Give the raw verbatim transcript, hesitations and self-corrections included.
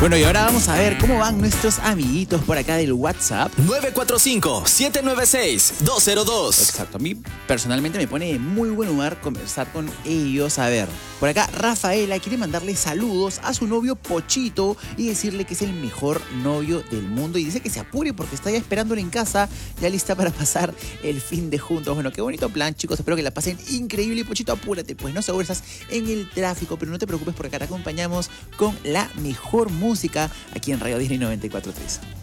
Bueno, y ahora vamos a ver cómo van nuestros amiguitos por acá del WhatsApp. nueve cuatro cinco, siete nueve seis, dos cero dos. Exacto, a mí personalmente me pone de muy buen humor conversar con ellos. A ver, por acá Rafaela quiere mandarle saludos a su novio Pochito y decirle que es el mejor novio del mundo. Y dice que se apure porque está ya esperándole en casa, ya lista para pasar el fin de juntos. Bueno, qué bonito plan, chicos. Espero que la pasen increíble. Y Pochito, apúrate, pues no seguro estás en el tráfico, pero no te preocupes porque acá te acompañamos con la mejor música aquí en Radio Disney noventa y cuatro punto tres.